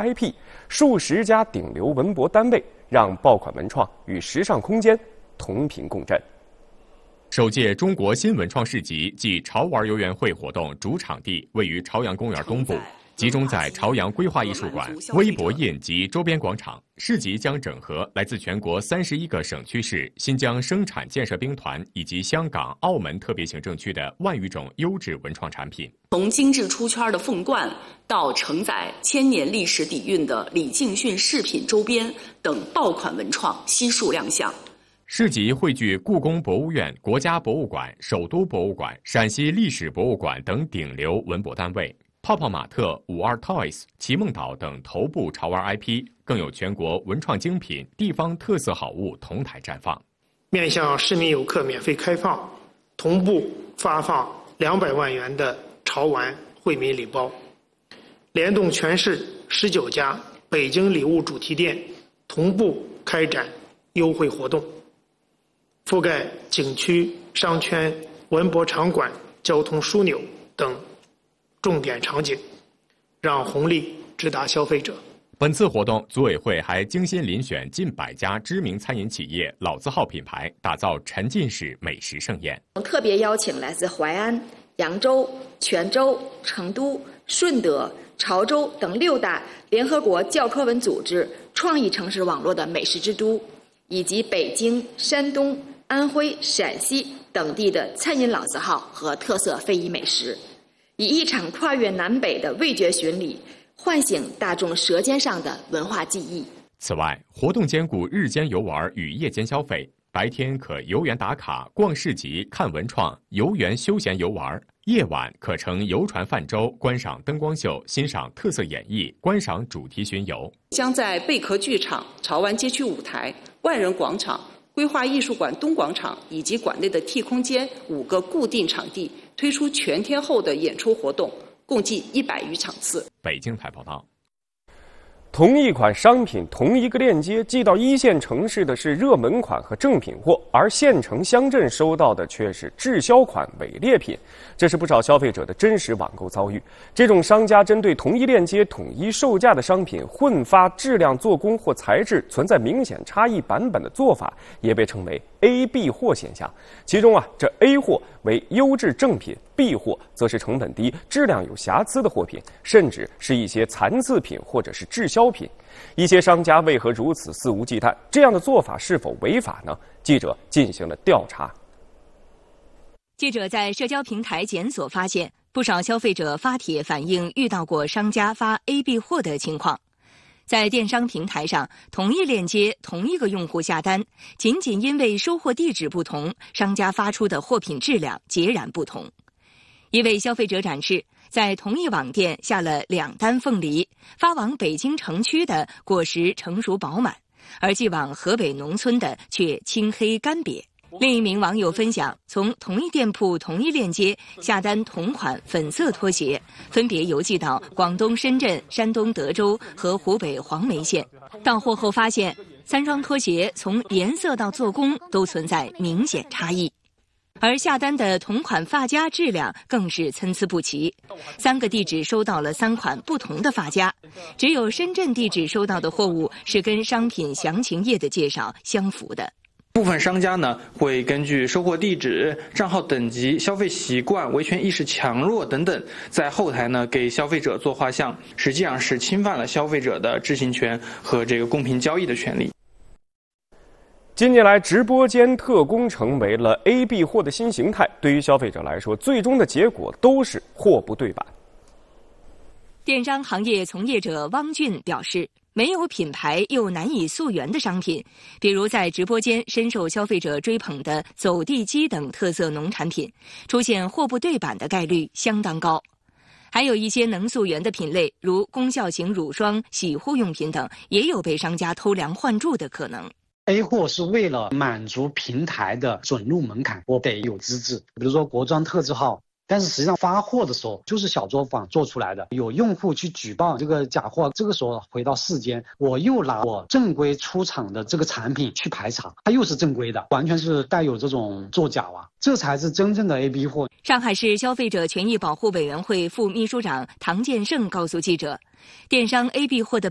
IP、数十家顶流文博单位，让爆款文创与时尚空间同频共振。 首届中国新文创市集暨潮玩游园会活动主场地位于朝阳公园东部，集中在朝阳规划艺术馆、微博印及周边广场。市集将整合来自全国31个省区市、新疆生产建设兵团以及香港、澳门特别行政区的万余种优质文创产品。 从精致出圈的凤冠到承载千年历史底蕴的李敬训饰品周边等爆款文创悉数亮相。 市集汇聚故宫博物院、国家博物馆、首都博物馆、陕西历史博物馆等顶流文博单位，泡泡玛特、52 Toys、奇梦岛等头部潮玩 IP， 更有全国文创精品、地方特色好物同台绽放。 面向市民游客免费开放，同步发放200万元的潮玩惠民礼包，联动全市19家北京礼物主题店，同步开展优惠活动，覆盖景区、商圈、文博场馆、交通枢纽等重点场景，让红利直达消费者。 本次活动，组委会还精心遴选近100家知名餐饮企业、老字号品牌，打造沉浸式美食盛宴。 特别邀请来自淮安、扬州、泉州、成都、顺德、潮州等6大联合国教科文组织创意城市网络的美食之都，以及北京、山东、安徽、陕西等地的餐饮老字号和特色非遗美食，以一场跨越南北的味觉巡礼，唤醒大众舌尖上的文化记忆。 此外，活动兼顾日间游玩与夜间消费，白天可游园打卡、逛市集、看文创，游园休闲游玩；夜晚可乘游船泛舟，观赏灯光秀，欣赏特色演绎，观赏主题巡游。 将在贝壳剧场、潮玩街区舞台、万人广场、规划艺术馆东广场以及馆内的 T 空间5个固定场地推出全天候的演出活动，共计100余场次。 北京台报道。 同一款商品，同一个链接寄到1线城市的是热门款和正品货，而县城乡镇收到的却是滞销款、伪劣品。这是不少消费者的真实网购遭遇。这种商家针对同一链接、统一售价的商品混发质量、做工或材质存在明显差异版本的做法，也被称为 A、B 货现象。其中这 A 货为优质正品，B 货则是成本低、质量有瑕疵的货品，甚至是一些残次品或者是滞销品。一些商家为何如此肆无忌惮？这样的做法是否违法呢？记者进行了调查。 记者在社交平台检索发现，不少消费者发帖反映遇到过商家发 A、B 货的情况。在电商平台上，同一链接、同一个用户下单，仅仅因为收货地址不同，商家发出的货品质量截然不同。一位消费者展示，在同一网店下了2单凤梨，发往北京城区的果实成熟饱满，而寄往河北农村的却青黑干瘪。另一名网友分享，从同一店铺同一链接下单同款粉色拖鞋，分别邮寄到广东深圳、山东德州和湖北黄梅县。到货后发现，3双拖鞋从颜色到做工都存在明显差异。而下单的同款发夹质量更是参差不齐，3个地址收到了3款不同的发夹，只有深圳地址收到的货物是跟商品详情页的介绍相符的。 部分商家呢会根据收货地址、账号等级、消费习惯、维权意识强弱等等，在后台呢给消费者做画像，实际上是侵犯了消费者的知情权和这个公平交易的权利。 近年来，直播间特供成为了 A、B 货的新形态。对于消费者来说，最终的结果都是货不对版。 电商行业从业者汪俊表示，没有品牌又难以溯源的商品，比如在直播间深受消费者追捧的走地鸡等特色农产品，出现货不对版的概率相当高。还有一些能溯源的品类，如功效型乳霜、洗护用品等，也有被商家偷梁换柱的可能。 A 货是为了满足平台的准入门槛，我得有资质，比如说国专特字号，但是实际上发货的时候就是小作坊做出来的，有用户去举报这个假货，这个时候回到市间，我又拿我正规出厂的这个产品去排查，它又是正规的，完全是带有这种作假这才是真正的 A、B 货。 上海市消费者权益保护委员会副秘书长唐建胜告诉记者，电商 A、B 货的